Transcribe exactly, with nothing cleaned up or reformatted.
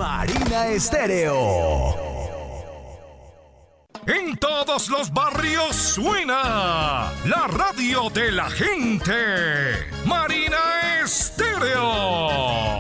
Marina Estéreo. En todos los barrios suena la radio de la gente. Marina Estéreo.